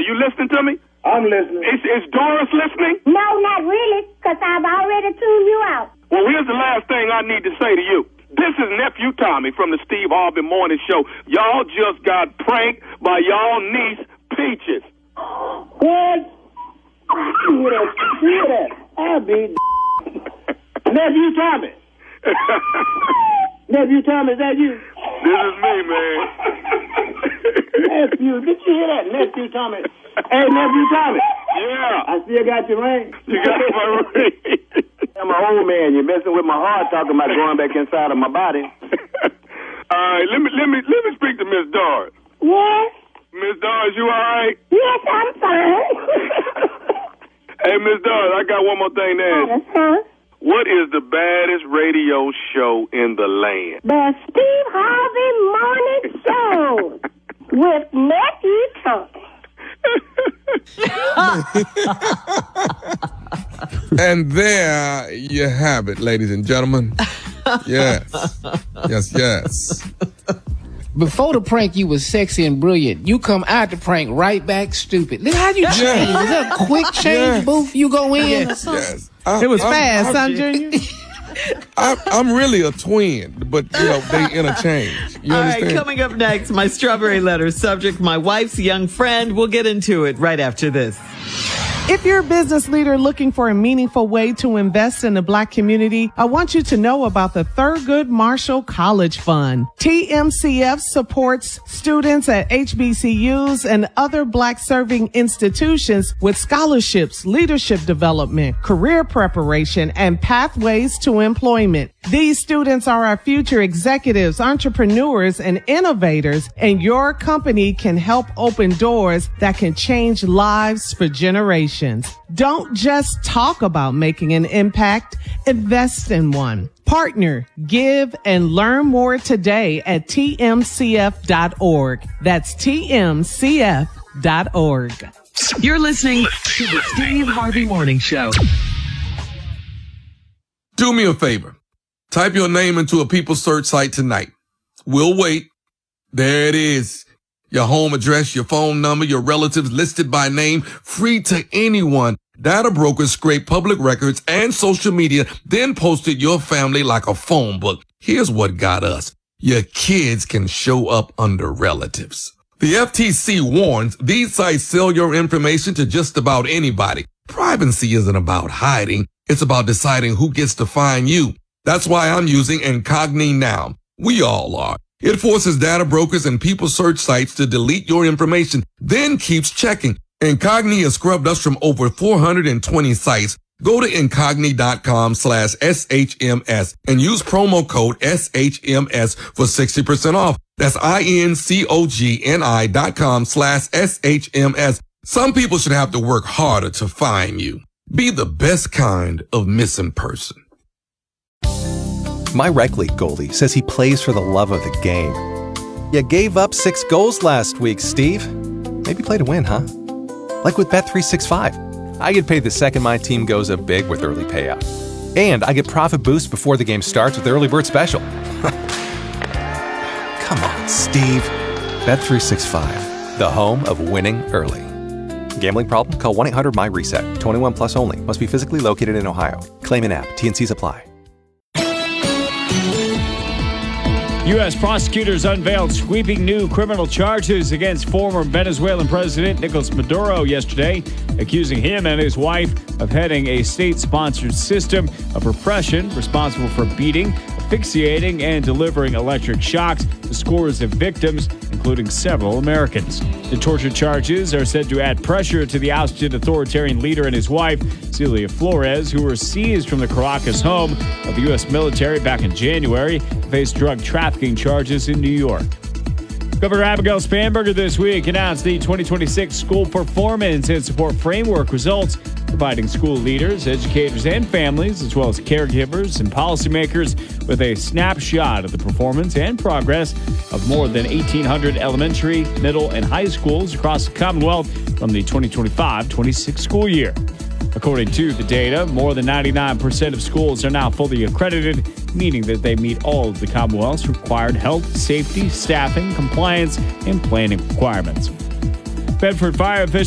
you listening to me? I'm listening. Is Doris listening? No, not really, because I've already tuned you out. Well, here's the last thing I need to say to you. This is Nephew Tommy from the Steve Harvey Morning Show. Y'all just got pranked by y'all niece, Peaches. What? Hear that? I'll be Nephew Tommy. Nephew Tommy, is that you? This is me, man. Nephew, did you hear that? Nephew Tommy. Hey, Nephew Tommy. Yeah. I still got your ring. You got my ring. I'm an old man. You're messing with my heart, talking about going back inside of my body. All right, let me speak to Miss Doris. Yes? Miss Doris, you all right? Yes, I'm fine. Hey, Miss Doris, I got one more thing to ask. Huh? What is the baddest radio show in the land? The Steve Harvey Morning Show with Nephew Tommy. And there you have it, ladies and gentlemen. Yes. Yes. Before the prank, you was sexy and brilliant. You come out the prank right back stupid. Look how you change. Is that a quick change booth you go in? Yes. It was fast, son, Junior. I'm really a twin, but they interchange. You All understand? right, coming up next, my strawberry letter subject, my wife's young friend. We'll get into it right after this. If you're a business leader looking for a meaningful way to invest in the Black community, I want you to know about the Thurgood Marshall College Fund. TMCF supports students at HBCUs and other Black-serving institutions with scholarships, leadership development, career preparation, and pathways to employment. These students are our future executives, entrepreneurs, and innovators, and your company can help open doors that can change lives for generations. Don't just talk about making an impact, invest in one. Partner, give, and learn more today at tmcf.org. That's tmcf.org. You're listening to the Steve Harvey Morning Show. Do me a favor. Type your name into a People search site tonight. We'll wait. There it is. Your home address, your phone number, your relatives listed by name, free to anyone. Data brokers scrape public records and social media, then posted your family like a phone book. Here's what got us. Your kids can show up under relatives. The FTC warns these sites sell your information to just about anybody. Privacy isn't about hiding. It's about deciding who gets to find you. That's why I'm using Incogni now. We all are. It forces data brokers and people search sites to delete your information, then keeps checking. Incogni has scrubbed us from over 420 sites. Go to incogni.com/SHMS and use promo code SHMS for 60% off. That's INCOGNI.com/SHMS. Some people should have to work harder to find you. Be the best kind of missing person. My rec league goalie says he plays for the love of the game. You gave up 6 goals last week, Steve. Maybe play to win, huh? Like with Bet365. I get paid the second my team goes up big with early payout. And I get profit boost before the game starts with Early Bird Special. Come on, Steve. Bet365, the home of winning early. Gambling problem? Call 1-800-MY-RESET. 21 plus only. Must be physically located in Ohio. Claim in app. T&Cs apply. U.S. prosecutors unveiled sweeping new criminal charges against former Venezuelan President Nicolas Maduro yesterday, accusing him and his wife of heading a state-sponsored system of repression responsible for beating, asphyxiating, and delivering electric shocks to scores of victims, including several Americans. The torture charges are said to add pressure to the ousted authoritarian leader and his wife, Celia Flores, who were seized from the Caracas home of the U.S. military back in January, faced drug trafficking charges in New York. Governor Abigail Spanberger this week announced the 2026 school performance and support framework results, providing school leaders, educators, and families, as well as caregivers and policymakers, with a snapshot of the performance and progress of more than 1,800 elementary, middle, and high schools across the Commonwealth from the 2025-26 school year. According to the data, more than 99% of schools are now fully accredited, meaning that they meet all of the Commonwealth's required health, safety, staffing, compliance, and planning requirements. Bedford Fire officials